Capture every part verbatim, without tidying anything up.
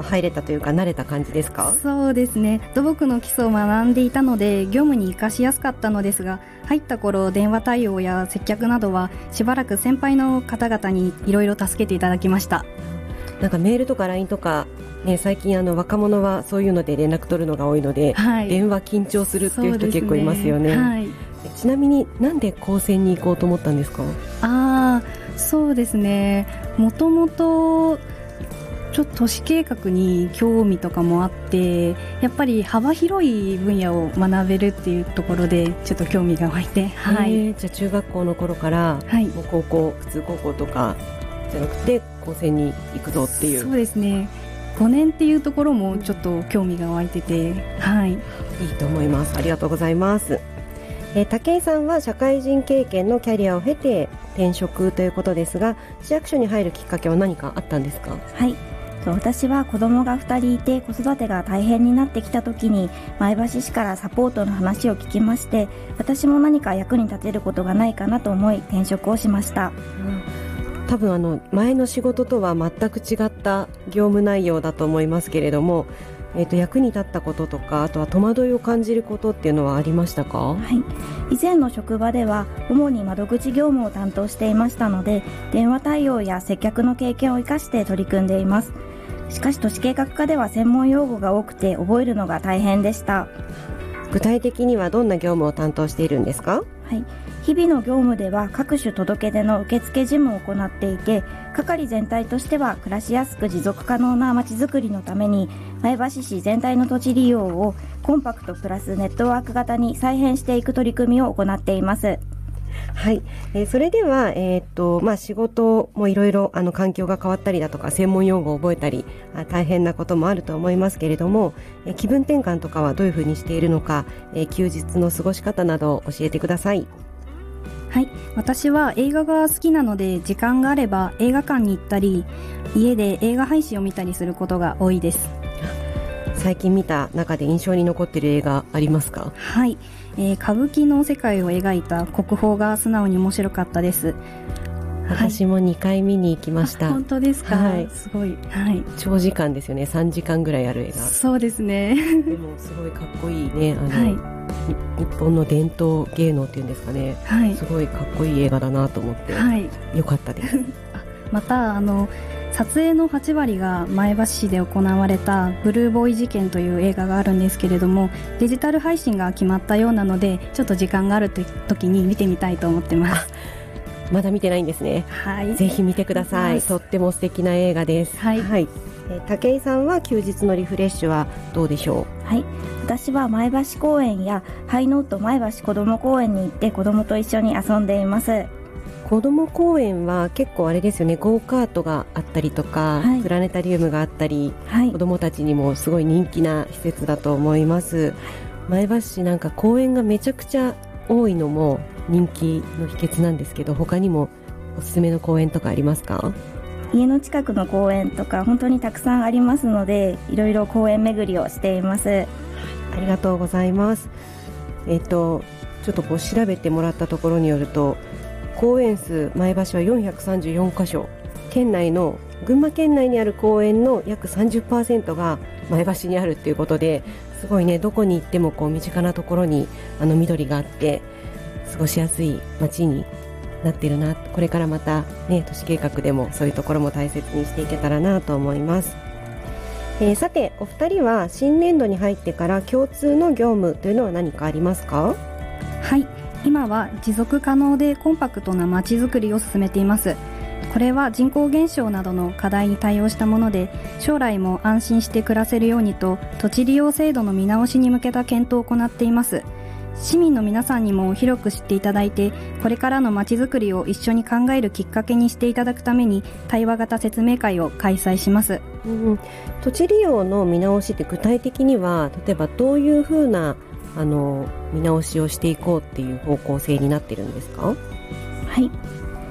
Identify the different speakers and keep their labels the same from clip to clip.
Speaker 1: 入れたというか慣れた感じですか？
Speaker 2: そうですね、土木の基礎を学んでいたので業務に活かしやすかったのですが、入った頃電話対応や接客などはしばらく先輩の方々にいろいろ助けていただきました。
Speaker 1: なんかメールとか ライン とか、ね、最近あの若者はそういうので連絡取るのが多いので、はい、電話緊張するっていう人結構いますよね。はい、ちなみになんで高専に行こうと思ったんですか？
Speaker 2: あー、そうですね、もともとちょっと都市計画に興味とかもあって、やっぱり幅広い分野を学べるっていうところでちょっと興味が湧いて、はい、
Speaker 1: えー、じゃあ中学校の頃から、はい、もう高校普通高校とかじゃなくて高専に行くぞっていう。
Speaker 2: そうですね、ごねんっていうところもちょっと興味が湧いてて、はい、いい
Speaker 1: と思います。ありがとうございます。えー、武井さんは社会人経験のキャリアを経て転職ということですが、市役所に入るきっかけは何かあったんですか？
Speaker 3: はい、私は子供がふたりいて子育てが大変になってきた時に前橋市からサポートの話を聞きまして、私も何か役に立てることがないかなと思い転職をしました。
Speaker 1: うん、多分あの前の仕事とは全く違った業務内容だと思いますけれども、えー、と役に立ったこととか、あとは戸惑いを感じることっていうのはありましたか？
Speaker 3: はい、以前の職場では主に窓口業務を担当していましたので、電話対応や接客の経験を生かして取り組んでいます。しかし都市計画課では専門用語が多くて覚えるのが大変でした。
Speaker 1: 具体的にはどんな業務を担当しているんですか？
Speaker 3: はい、日々の業務では各種届け出の受付事務を行っていて、係全体としては暮らしやすく持続可能なまちづくりのために前橋市全体の土地利用をコンパクトプラスネットワーク型に再編していく取り組みを行っています。
Speaker 1: はい、えー、それでは、えーっとまあ、仕事もいろいろあの環境が変わったりだとか専門用語を覚えたりあ大変なこともあると思いますけれども、えー、気分転換とかはどういうふうにしているのか、えー、休日の過ごし方などを教えてください。
Speaker 2: はい、私は映画が好きなので時間があれば映画館に行ったり家で映画配信を見たりすることが多いです。
Speaker 1: 最近見た中で印象に残っている映画ありますか？
Speaker 2: はい、えー、歌舞伎の世界を描いた国宝が素直に面白かったです。
Speaker 1: 私もにかい見に行きました。
Speaker 2: 本当ですか？
Speaker 1: はい、
Speaker 2: すごい、はい、
Speaker 1: 長時間ですよね。さんじかんぐらいある映画。
Speaker 2: そうですね。
Speaker 1: でもすごいかっこいいね。あの、はい、日本の伝統芸能っていうんですかね、はい、すごいかっこいい映画だなと思って、はい、よかったです
Speaker 2: またあの撮影のはちわりが前橋市で行われたブルーボーイ事件という映画があるんですけれども、デジタル配信が決まったようなのでちょっと時間がある時に見てみたいと思ってます。
Speaker 1: まだ見てないんですね。はい、ぜひ見てください。とっても素敵な映画です。はい、はい、えー、武井さんは休日のリフレッシュはどうでしょう？
Speaker 3: はい、私は前橋公園やハイノート前橋子ども公園に行って子どもと一緒に遊んでいます。
Speaker 1: 子ども公園は結構あれですよね、ゴーカートがあったりとか、はい、プラネタリウムがあったり、はい、子どもたちにもすごい人気な施設だと思います。前橋市なんか公園がめちゃくちゃ多いのも人気の秘訣なんですけど、他にもおすすめの公園とかありますか？
Speaker 3: 家の近くの公園とか本当にたくさんありますので、いろいろ公園巡りをしています。
Speaker 1: ありがとうございます。えっとちょっとこう調べてもらったところによると、公園数前橋はよんひゃくさんじゅうよんかしょ、県内の群馬県内にある公園の約 さんじゅっパーセント が前橋にあるっていうことで、すごいね、どこに行ってもこう身近なところにあの緑があって過ごしやすい街になってるな。これからまたね、都市計画でもそういうところも大切にしていけたらなと思います。えー、さてお二人は新年度に入ってから共通の業務というのは何かありますか？
Speaker 2: はい、今は持続可能でコンパクトなまちづくりを進めています。これは人口減少などの課題に対応したもので、将来も安心して暮らせるようにと土地利用制度の見直しに向けた検討を行っています。市民の皆さんにも広く知っていただいて、これからのまちづくりを一緒に考えるきっかけにしていただくために対話型説明会を開催します。
Speaker 1: うん、土地利用の見直しって具体的には例えばどういうふうなあの見直しをしていこうっていう方向性になってるんですか？
Speaker 3: はい、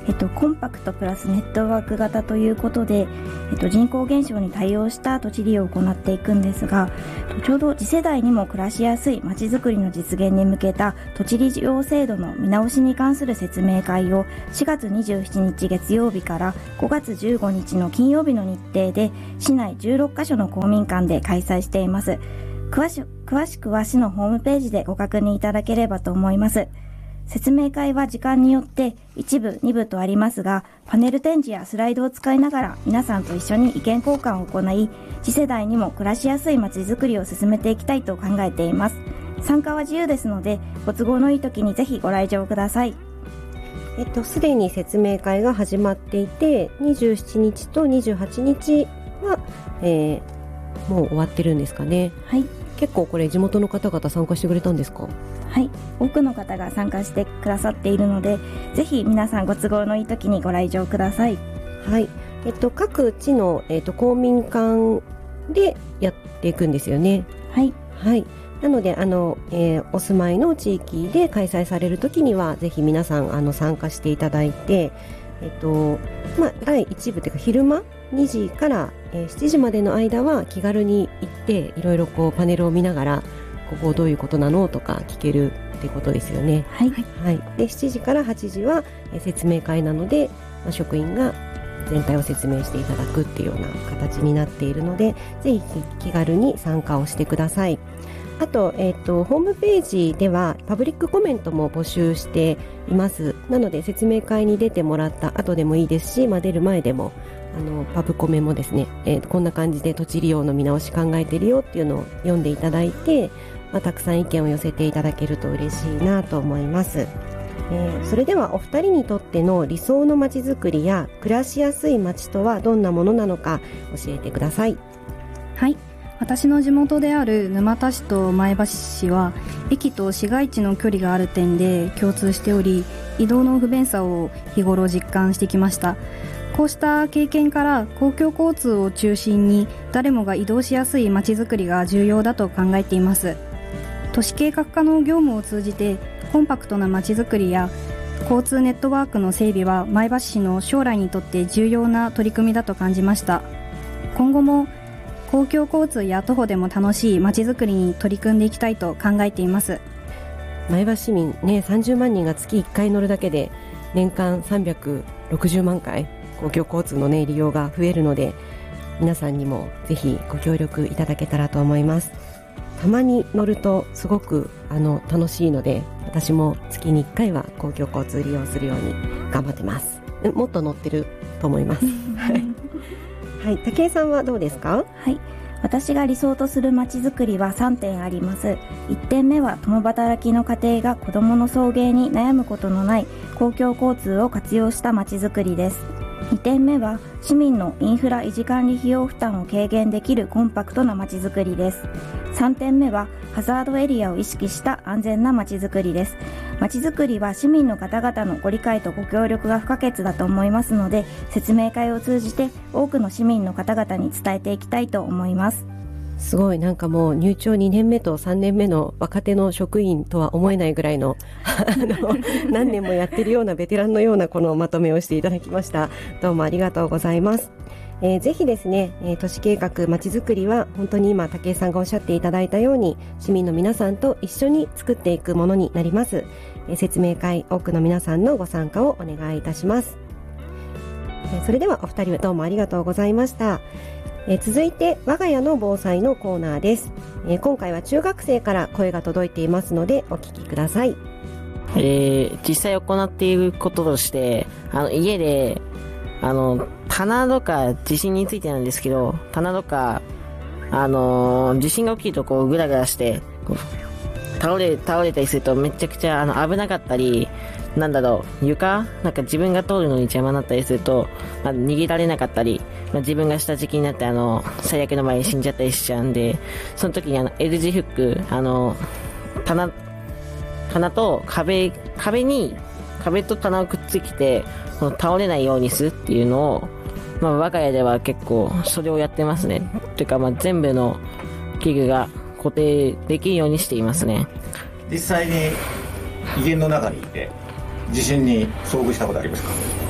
Speaker 3: えっと、コンパクトプラスネットワーク型ということで、えっと、人口減少に対応した土地利用を行っていくんですが、ちょうど次世代にも暮らしやすいまちづくりの実現に向けた土地利用制度の見直しに関する説明会をしがつにじゅうしちにち月曜日からごがつじゅうごにちの金曜日の日程で市内じゅうろっかしょの公民館で開催しています。詳し、詳しくは市のホームページでご確認いただければと思います。説明会は時間によっていちぶ、にぶとありますが、パネル展示やスライドを使いながら皆さんと一緒に意見交換を行い、次世代にも暮らしやすい街づくりを進めていきたいと考えています。参加は自由ですので、ご都合のいい時にぜひご来場ください。
Speaker 1: えっと、すでに説明会が始まっていて、にじゅうしちにちとにじゅうはちにちは、えー、もう終わってるんですかね。
Speaker 3: はい。
Speaker 1: 結構これ地元の方々参加してくれたんですか？
Speaker 3: はい、多くの方が参加してくださっているので、ぜひ皆さんご都合のいい時にご来場ください。
Speaker 1: はい、えっと、各地の、えっと、公民館でやっていくんですよね。
Speaker 3: はい、
Speaker 1: はい、なのであの、えー、お住まいの地域で開催される時にはぜひ皆さんあの参加していただいて、えっとまあ、だいいちぶというか昼間にじから、えー、しちじまでの間は気軽に行っていろいろこうパネルを見ながらここどういうことなのとか聞けるってことですよね。
Speaker 3: はい、
Speaker 1: はい、でしちじからはちじは、えー、説明会なので、まあ、職員が全体を説明していただくっていうような形になっているので、ぜひ気軽に参加をしてください。あと、えっと、ホームページではパブリックコメントも募集しています。なので説明会に出てもらった後でもいいですし、まあ、出る前でもあのパブコメもですね、えー、こんな感じで土地利用の見直し考えてるよっていうのを読んでいただいて、まあ、たくさん意見を寄せていただけると嬉しいなと思います。えー、それではお二人にとっての理想の街づくりや暮らしやすい街とはどんなものなのか教えてください。
Speaker 2: はい、私の地元である沼田市と前橋市は駅と市街地の距離がある点で共通しており、移動の不便さを日頃実感してきました。こうした経験から公共交通を中心に誰もが移動しやすい街づくりが重要だと考えています。都市計画課の業務を通じてコンパクトな街づくりや交通ネットワークの整備は前橋市の将来にとって重要な取り組みだと感じました。今後も公共交通や徒歩でも楽しい街づくりに取り組んでいきたいと考えています。
Speaker 1: 前橋市民、ね、さんじゅうまんにんが月いっかい乗るだけで年間さんびゃくろくじゅうまんかい公共交通の、ね、利用が増えるので、皆さんにもぜひご協力いただけたらと思います。たまに乗るとすごくあの楽しいので、私も月にいっかいは公共交通利用するように頑張ってます。もっと乗ってると思いますはい、武井さんはどうですか？
Speaker 3: はい、私が理想とする街づくりはさんてんあります。いってんめは共働きの家庭が子どもの送迎に悩むことのない公共交通を活用した街づくりです。にてんめは市民のインフラ維持管理費用負担を軽減できるコンパクトな街づくりです。さんてんめはハザードエリアを意識した安全な街づくりです。街づくりは市民の方々のご理解とご協力が不可欠だと思いますので、説明会を通じて多くの市民の方々に伝えていきたいと思います。
Speaker 1: すごい、なんかもう入庁にねんめとさんねんめの若手の職員とは思えないぐらいのあの何年もやってるようなベテランのようなこのまとめをしていただきました。どうもありがとうございます。えー、ぜひですね、えー、都市計画まちづくりは本当に今武井さんがおっしゃっていただいたように市民の皆さんと一緒に作っていくものになります。えー、説明会多くの皆さんのご参加をお願いいたします。えー、それではお二人どうもありがとうございました。えー、続いて我が家の防災のコーナーです。えー、今回は中学生から声が届いていますのでお聞きください。
Speaker 4: えー、実際行っていることとしてあの家であの棚とか地震についてなんですけど、棚とかあのー、地震が起きるとこうグラグラしてこう倒れ倒れたりするとめちゃくちゃあの危なかったり、なんだろう床なんか自分が通るのに邪魔になったりすると、まあ、逃げられなかったり、まあ、自分が下敷きになってあの最悪の前に死んじゃったりしちゃうんで、その時にあの L 字フックあの棚棚と壁壁に壁と棚をくっつけてこの倒れないようにするっていうのを、まあ、我が家では結構それをやってますね。というか、まあ、全部の器具が固定できるようにしていますね。
Speaker 5: 実際に家の中にいて地震に遭遇したことありますか？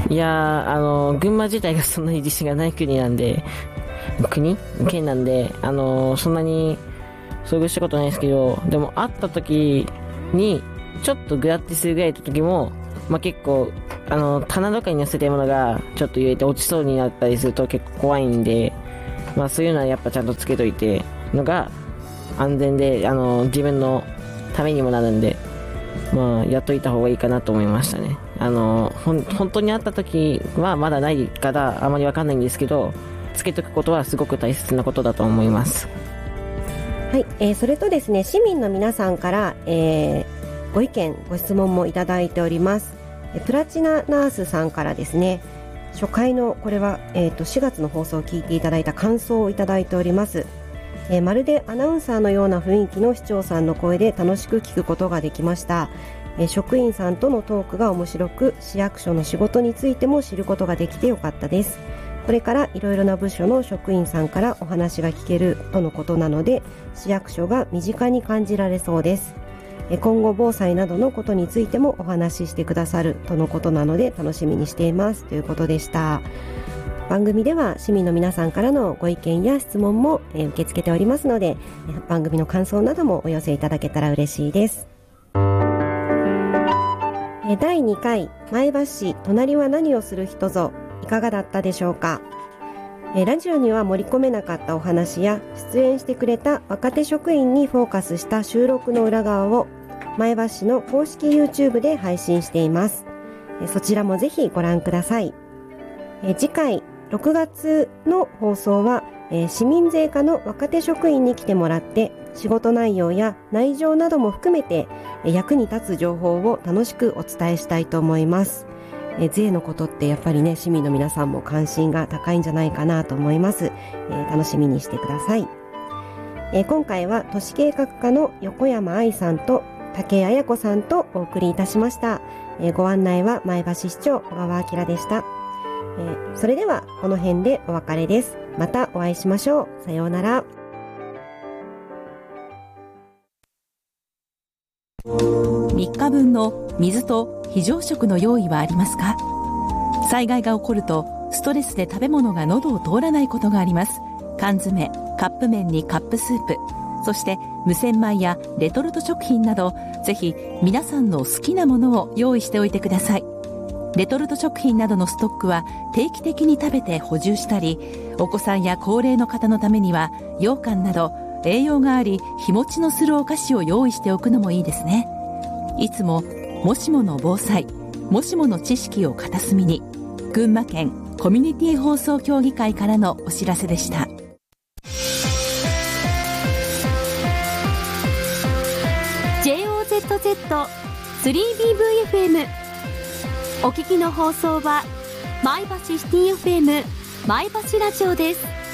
Speaker 4: いやー、あのー、群馬自体がそんなに地震がない国なんで、国県なんで、あのー、そんなに遭遇したことないですけど、でも会った時に、ちょっとグラってするぐらいの時も、まあ、結構、あのー、棚とかに乗せてるものが、ちょっと揺れて落ちそうになったりすると結構怖いんで、まあ、そういうのはやっぱちゃんとつけといて、のが安全で、あのー、自分のためにもなるんで、まあ、やっといた方がいいかなと思いましたね。あの、ほん、本当に会った時はまだないからあまりわかんないんですけど、つけとくことはすごく大切なことだと思います。
Speaker 1: はい、えー、それとですね、市民の皆さんから、えー、ご意見、ご質問もいただいております。えプラチナナースさんからですね、初回の、これは、えーと、しがつの放送を聞いていただいた感想をいただいております。えー、まるでアナウンサーのような雰囲気の市長さんの声で楽しく聞くことができました。えー、職員さんとのトークが面白く、市役所の仕事についても知ることができてよかったです。これからいろいろな部署の職員さんからお話が聞けるとのことなので、市役所が身近に感じられそうです。えー、今後防災などのことについてもお話ししてくださるとのことなので楽しみにしていますということでした。番組では市民の皆さんからのご意見や質問も受け付けておりますので、番組の感想などもお寄せいただけたら嬉しいです。だいにかい前橋市隣は何をする人ぞ、いかがだったでしょうか。ラジオには盛り込めなかったお話や出演してくれた若手職員にフォーカスした収録の裏側を前橋市の公式 YouTube で配信しています。そちらもぜひご覧ください。次回ろくがつの放送は、えー、市民税課の若手職員に来てもらって仕事内容や内情なども含めて、えー、役に立つ情報を楽しくお伝えしたいと思います。えー、税のことってやっぱりね、市民の皆さんも関心が高いんじゃないかなと思います。えー、楽しみにしてください。えー、今回は都市計画課の横山愛さんと竹井彩子さんとお送りいたしました。えー、ご案内は前橋市長小川明でした。えー、それではこの辺でお別れです。またお会いしましょう。さようなら。
Speaker 5: みっかぶんの水と非常食の用意はありますか？災害が起こるとストレスで食べ物が喉を通らないことがあります。缶詰、カップ麺にカップスープ、そして無洗米やレトルト食品など、ぜひ皆さんの好きなものを用意しておいてください。レトルト食品などのストックは定期的に食べて補充したり、お子さんや高齢の方のためには羊羹など栄養があり日持ちのするお菓子を用意しておくのもいいですね。いつももしもの防災、もしもの知識を片隅に。群馬県コミュニティ放送協議会からのお知らせでした。
Speaker 6: ジェイオーゼットゼットスリービーブイエフエム、 お聞きの放送は前橋シティ エフエム 前橋ラジオです。